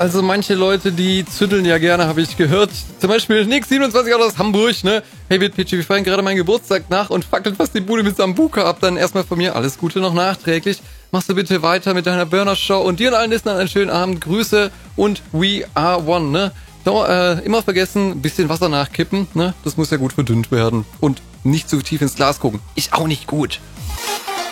Also manche Leute, die zütteln ja gerne, habe ich gehört. Zum Beispiel Nick 27 aus Hamburg, ne? Hey, PG, wir feiern gerade meinen Geburtstag nach und fackelt fast die Bude mit Sambuka ab. Dann erstmal von mir alles Gute noch nachträglich. Machst du bitte weiter mit deiner Burner-Show und dir und allen Listenern einen schönen Abend. Grüße und we are one, ne? So, immer vergessen, ein bisschen Wasser nachkippen, ne? Das muss ja gut verdünnt werden. Und nicht zu tief ins Glas gucken. Ist auch nicht gut.